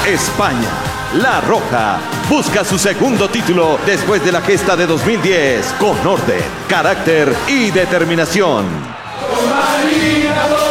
España. La Roja busca su segundo título después de la gesta de 2010 con orden, carácter y determinación. Marina,